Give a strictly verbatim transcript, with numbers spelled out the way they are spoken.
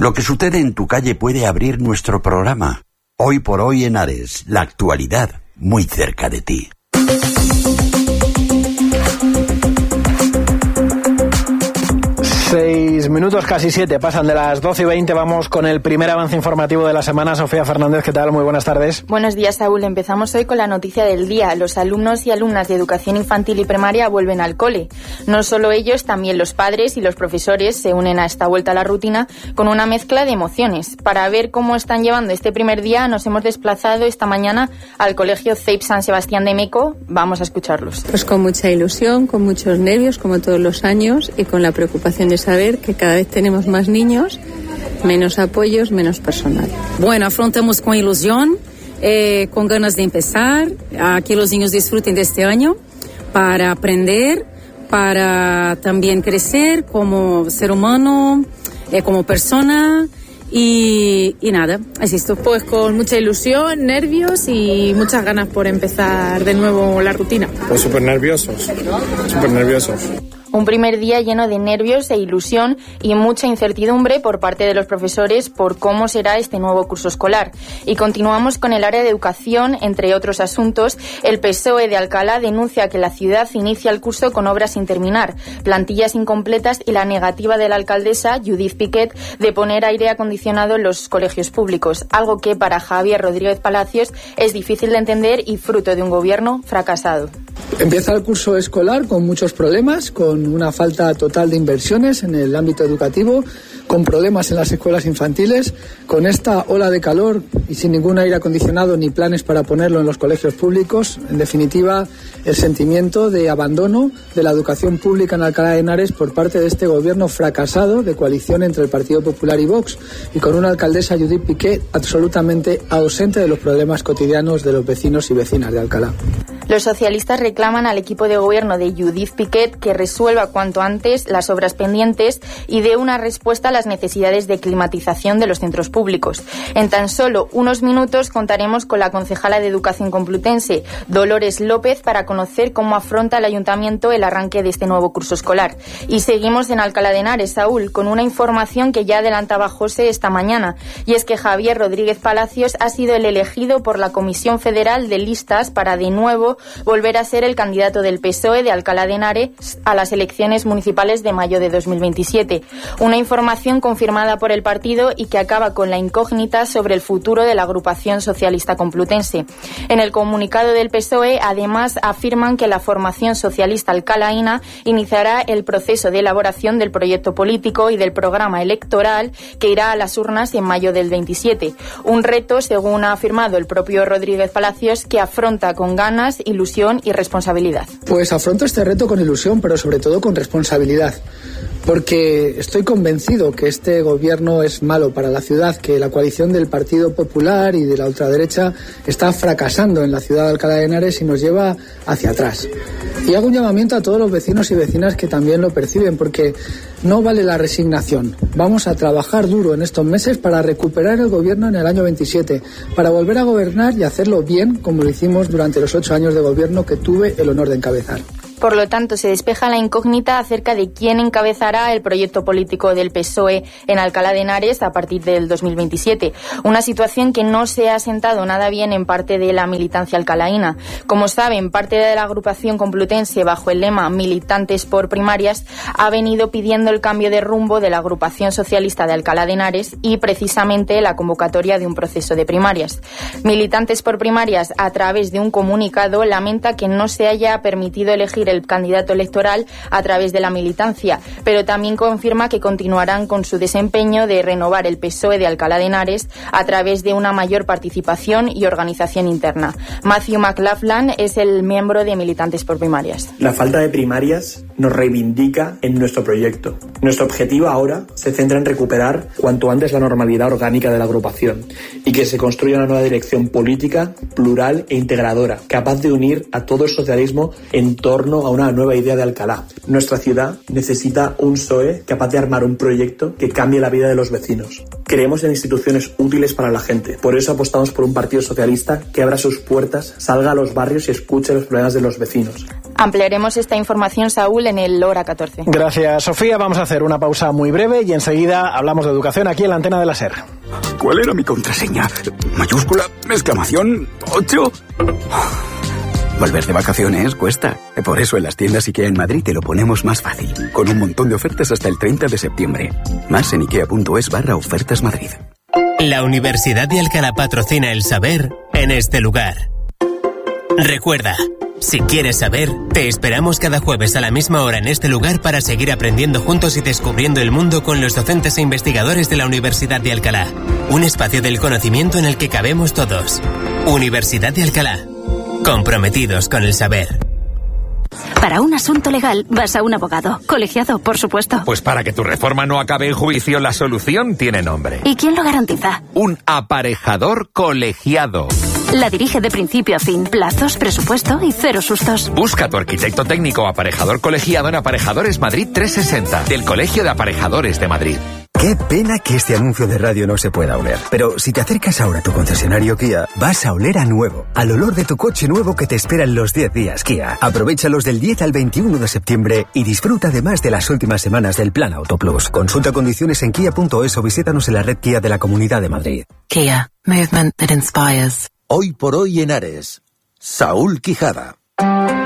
Lo que sucede en tu calle puede abrir nuestro programa. Hoy por hoy en Ares, la actualidad muy cerca de ti. Seis minutos, casi siete, pasan de las doce y veinte. Vamos con el primer avance informativo de la semana. Sofía Fernández, ¿qué tal? Muy buenas tardes. Buenos días, Saúl. Empezamos hoy con la noticia del día. Los alumnos y alumnas de educación infantil y primaria vuelven al cole. No solo ellos, también los padres y los profesores se unen a esta vuelta a la rutina con una mezcla de emociones. Para ver cómo están llevando este primer día, nos hemos desplazado esta mañana al colegio C E I P San Sebastián de Meco. Vamos a escucharlos. Pues con mucha ilusión, con muchos nervios, como todos los años, y con la preocupación de saber que cada vez tenemos más niños, menos apoyos, menos personal. Bueno, afrontamos con ilusión, eh, con ganas de empezar, a que los niños disfruten de este año, para aprender, para también crecer como ser humano, eh, como persona. Y, y nada, es esto. Pues con mucha ilusión, nervios y muchas ganas por empezar de nuevo la rutina. Pues súper nerviosos, súper nerviosos. Un primer día lleno de nervios e ilusión y mucha incertidumbre por parte de los profesores por cómo será este nuevo curso escolar. Y continuamos con el área de educación, entre otros asuntos. El P S O E de Alcalá denuncia que la ciudad inicia el curso con obras sin terminar, plantillas incompletas y la negativa de la alcaldesa, Judith Piquet, de poner aire acondicionado en los colegios públicos, algo que para Javier Rodríguez Palacios es difícil de entender y fruto de un gobierno fracasado. Empieza el curso escolar con muchos problemas, con una falta total de inversiones en el ámbito educativo, con problemas en las escuelas infantiles, con esta ola de calor y sin ningún aire acondicionado ni planes para ponerlo en los colegios públicos. En definitiva, el sentimiento de abandono de la educación pública en Alcalá de Henares por parte de este gobierno fracasado de coalición entre el Partido Popular y Vox, y con una alcaldesa, Judith Piquet, absolutamente ausente de los problemas cotidianos de los vecinos y vecinas de Alcalá. Los socialistas reclaman al equipo de gobierno de Judith Piquet que resuelva cuanto antes las obras pendientes y dé una respuesta a las necesidades de climatización de los centros públicos. En tan solo unos minutos contaremos con la concejala de Educación Complutense, Dolores López, para conocer cómo afronta el ayuntamiento el arranque de este nuevo curso escolar. Y seguimos en Alcalá de Henares, Saúl, con una información que ya adelantaba José esta mañana, y es que Javier Rodríguez Palacios ha sido el elegido por la Comisión Federal de Listas para de nuevo volver a ser el candidato del P S O E de Alcalá de Henares a las elecciones municipales de mayo de dos mil veintisiete. Una información confirmada por el partido y que acaba con la incógnita sobre el futuro de la agrupación socialista complutense. En el comunicado del P S O E, además, afirman que la formación socialista alcalaína iniciará el proceso de elaboración del proyecto político y del programa electoral que irá a las urnas en mayo del veintisiete. Un reto, según ha afirmado el propio Rodríguez Palacios, que afronta con ganas, ilusión y responsabilidad. Pues afronto este reto con ilusión, pero sobre todo con responsabilidad, porque estoy convencido que este gobierno es malo para la ciudad, que la coalición del Partido Popular y de la ultraderecha está fracasando en la ciudad de Alcalá de Henares y nos lleva hacia atrás. Y hago un llamamiento a todos los vecinos y vecinas que también lo perciben, porque no vale la resignación. Vamos a trabajar duro en estos meses para recuperar el gobierno en el año veintisiete, para volver a gobernar y hacerlo bien, como lo hicimos durante los ocho años de gobierno que tuve el honor de encabezar. Por lo tanto, se despeja la incógnita acerca de quién encabezará el proyecto político del P S O E en Alcalá de Henares a partir del dos mil veintisiete. Una situación que no se ha sentado nada bien en parte de la militancia alcalaína. Como saben, parte de la agrupación complutense, bajo el lema Militantes por Primarias, ha venido pidiendo el cambio de rumbo de la agrupación socialista de Alcalá de Henares y precisamente la convocatoria de un proceso de primarias. Militantes por Primarias, a través de un comunicado, lamenta que no se haya permitido elegir el candidato electoral a través de la militancia, pero también confirma que continuarán con su desempeño de renovar el P S O E de Alcalá de Henares a través de una mayor participación y organización interna. Matthew McLaughlin es el miembro de Militantes por Primarias. La falta de primarias nos reivindica en nuestro proyecto. Nuestro objetivo ahora se centra en recuperar cuanto antes la normalidad orgánica de la agrupación y que se construya una nueva dirección política, plural e integradora, capaz de unir a todo el socialismo en torno a una nueva idea de Alcalá. Nuestra ciudad necesita un P S O E capaz de armar un proyecto que cambie la vida de los vecinos. Creemos en instituciones útiles para la gente. Por eso apostamos por un partido socialista que abra sus puertas, salga a los barrios y escuche los problemas de los vecinos. Ampliaremos esta información, Saúl, en el Hora catorce. Gracias, Sofía. Vamos a hacer una pausa muy breve y enseguida hablamos de educación aquí en la antena de la SER. ¿Cuál era mi contraseña? ¿Mayúscula? ¿Exclamación? ¿ocho? Volver de vacaciones cuesta. Por eso en las tiendas IKEA en Madrid te lo ponemos más fácil, con un montón de ofertas hasta el treinta de septiembre. Más en ikea.es barra ofertas Madrid. La Universidad de Alcalá patrocina el saber en este lugar. Recuerda, si quieres saber, te esperamos cada jueves a la misma hora en este lugar para seguir aprendiendo juntos y descubriendo el mundo con los docentes e investigadores de la Universidad de Alcalá. Un espacio del conocimiento en el que cabemos todos. Universidad de Alcalá. Comprometidos con el saber. Para un asunto legal, vas a un abogado. Colegiado, por supuesto. Pues para que tu reforma no acabe en juicio, la solución tiene nombre. ¿Y quién lo garantiza? Un aparejador colegiado. La dirige de principio a fin. Plazos, presupuesto y cero sustos. Busca tu arquitecto técnico aparejador colegiado en Aparejadores Madrid trescientos sesenta, del Colegio de Aparejadores de Madrid. Qué pena que este anuncio de radio no se pueda oler. Pero si te acercas ahora a tu concesionario Kia, vas a oler a nuevo. Al olor de tu coche nuevo que te espera en los diez días Kia. Aprovéchalos del diez al veintiuno de septiembre y disfruta además de las últimas semanas del Plan Auto Plus. Consulta condiciones en kia punto es o visítanos en la red Kia de la Comunidad de Madrid. Kia. Movement that inspires. Hoy por hoy en Ares. Saúl Quijada.